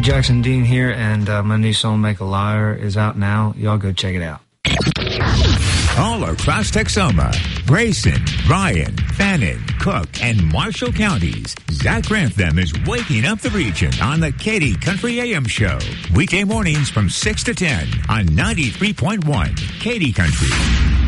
Jackson Dean here, and my new song, Make a Liar, is out now. Y'all go check it out. All across Texoma, Grayson, Bryan, Fannin, Cook, and Marshall counties, Zach Grantham is waking up the region on the Katy Country AM Show. Weekday mornings from 6 to 10 on 93.1 Katy Country.